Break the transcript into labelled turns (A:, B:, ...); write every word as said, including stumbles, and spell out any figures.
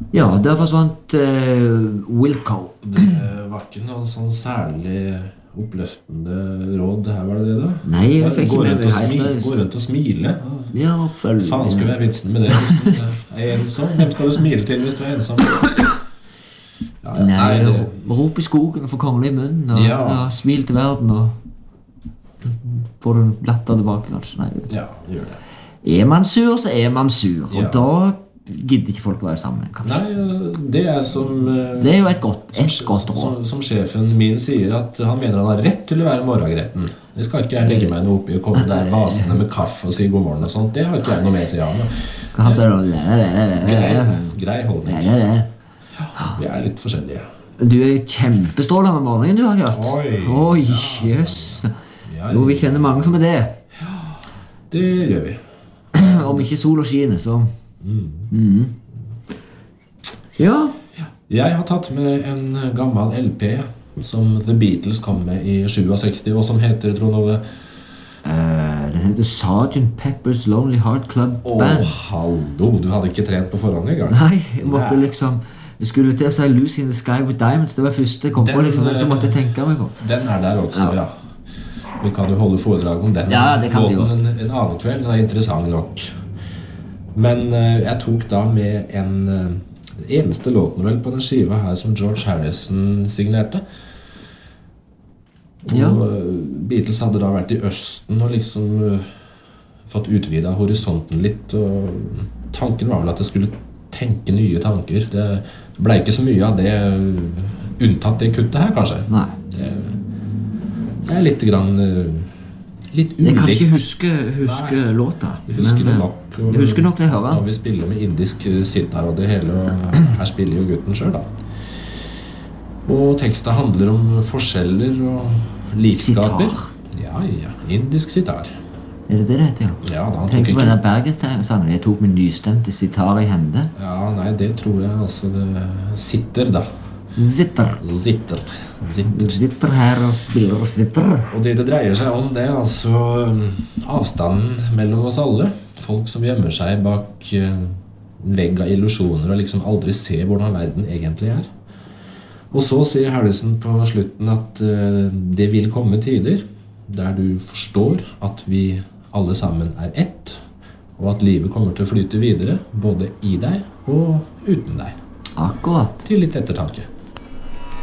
A: Ja, der forsvant uh, Wilco.
B: Det var ikke noen sånn særlig oppløftende råd her, var det det da?
A: Nei, jeg fikk
B: gå
A: ikke med
B: rundt,
A: meg
B: og smile,
A: helt.
B: gå rundt og smile.
A: Ja, følg.
B: Faen skulle være vitsen med det hvis du er ensom. Hvem skal du smile til hvis du er ensom? Ja, ja,
A: Nei,
B: nei, det...
A: rop i skogen og få kongelig i munnen, og
B: Ja.
A: ja, smil til verden, og får du latter tilbake, kanskje. Nei,
B: Ja, det gjør det.
A: er man sur, så er man sur, og
B: Ja.
A: da gidder ikke folk å være sammen, kanskje.
B: Nei, det er som... eh,
A: Det er jo et godt, et
B: som,
A: godt råd.
B: som, som sjefen min sier at han mener han har rett til å være morgengretten. Det skal ikke jeg legge meg noe oppi og komme der vasende med kaffe og si god morgen og sånt. Det har ikke jeg noe med seg av.
A: Hva han sier da?
B: Grei, grei holdning.
A: Grei.
B: Vi er litt forskjellige.
A: Du er kjempestrålende om morgenen, du har hørt.
B: Oi.
A: Oi, jøss.
B: Ja,
A: Jo, vi kjenner mange som er det.
B: det gjør vi.
A: Om ikke sol og skiner, så... Mm. Ja,
B: Jeg har tatt med en gammel L P som The Beatles kom med i sekstisju, og som heter, Trond Ove...
A: uh, den heter sergeant Pepper's Lonely Heart Club
B: Åh,
A: Band.
B: hallo, du hadde ikke trent på forhånd i gang.
A: Nei, jeg måtte
B: Nei.
A: liksom... Jeg skulle til å si Lucy in the Sky with Diamonds. Det var første jeg kom på,
B: Den,
A: liksom, så måtte jeg tenke meg på.
B: Den er der også, ja. Vi kan jo holde foredrag om den
A: Ja, det kan vi
B: låten en, en annen kveld. Den er interessant nok. Men eh, jeg tok da med en uh, eneste låten vel på den skiva her som George Harrison signerte. Og
A: Ja.
B: eh, Beatles hadde da vært i Østen og liksom uh, fått utvidet horisonten litt. Og tanken var vel at jeg skulle tenke nye tanker. Det ble ikke så mye av det, uh, unntatt det kuttet her, kanskje.
A: Nei.
B: Det, det er litt grann uh, litt ulikt.
A: Jeg kan ikke huske, huske
B: Nei.
A: låta.
B: Jeg husker det
A: men,
B: nok.
A: eh, Jeg husker nok det jeg hører.
B: Og vi spiller med indisk sitar og det hele, og her spiller jo gutten selv da. Og teksten handler om forskjeller og likskaper.
A: Sitar?
B: Ja, ja. Indisk sitar.
A: Er det det det heter, ja?
B: Ja, da han tok
A: Tenk på
B: ikke...
A: den der Bergensangen. Jeg tok min nystemte sitar i hende.
B: Ja, nei, det tror jeg altså det sitter da.
A: Zitter.
B: Sitter. Sitter.
A: Sitter her og spiller og sitter.
B: Og det det dreier seg om, det er altså um, avstanden mellom oss alle. Folk som gjemmer seg bak uh, en vegg av illusjoner og liksom aldri ser hvordan verden egentlig er. Og så sier Harrison på slutten at uh, det vil komme tider der du forstår at vi alle sammen er ett, og at livet kommer til å flyte videre, både i deg og uten deg.
A: Akkurat.
B: Til litt ettertanke.